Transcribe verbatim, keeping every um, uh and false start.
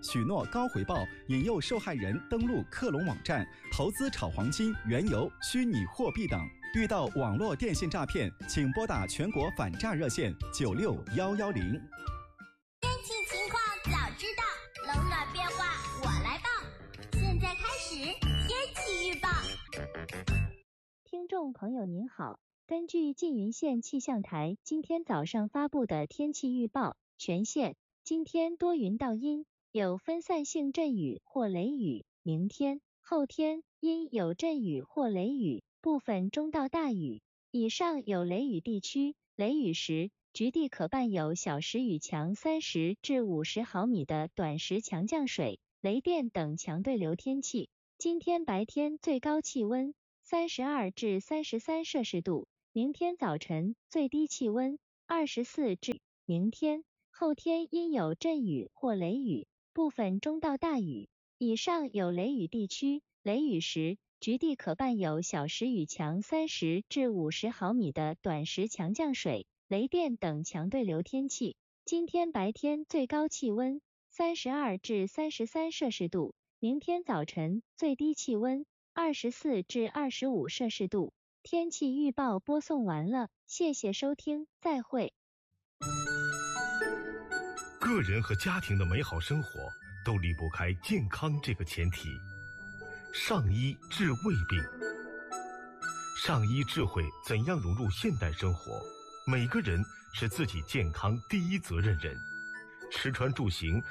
许诺高回报，引诱受害人登录克隆网站投资炒黄金、原油、虚拟货币等。遇到网络电信诈骗，请拨打全国反诈热线九六幺幺零。 天气情况早知道，冷暖变化我来报。现在开始天气预报。 听众朋友您好，根据缙云县气象台今天早上发布的天气预报，全县今天多云到阴，有分散性阵雨或雷雨，明天、后天阴有阵雨或雷雨，部分中到大雨。以上有雷雨地区，雷雨时局地可伴有小时雨强三十至五十毫米的短时强降水、雷电等强对流天气。今天白天最高气温三十二至三十三摄氏度，明天早晨最低气温二十四至，明天、后天阴有阵雨或雷雨，部分中到大雨。以上有雷雨地区，雷雨时局地可伴有小时雨强三十至五十毫米的短时强降水、雷电等强对流天气。今天白天最高气温三十二至三十三摄氏度，明天早晨最低气温二十四至二十五摄氏度。天气预报播送完了，谢谢收听，再会。 个人和家庭的美好生活都离不开健康这个前提。上医治胃病，上医智慧怎样融入现代生活？每个人是自己健康第一责任人。吃穿住行